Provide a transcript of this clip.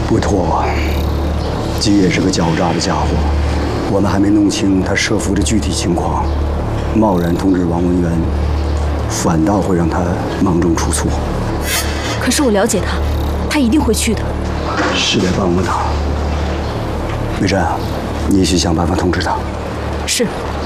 不妥，季也是个狡诈的家伙，我们还没弄清他设伏的具体情况，贸然通知王文渊，反倒会让他忙中出错。 可是我了解他，他一定会去的。 是得帮帮他。美珍，你去想办法通知他。 是。